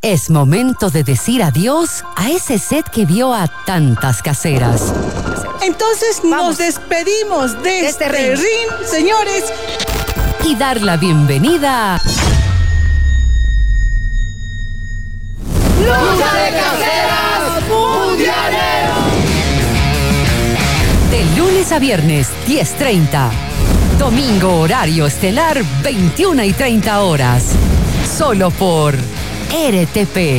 Es momento de decir adiós a ese set que vio a tantas caseras. Entonces nos despedimos de este ring, señores. Y dar la bienvenida a... ¡Lucha de Caseras Mundialero! De lunes a viernes, 10:30. Domingo, horario estelar, 21:30 horas. Solo por RTP.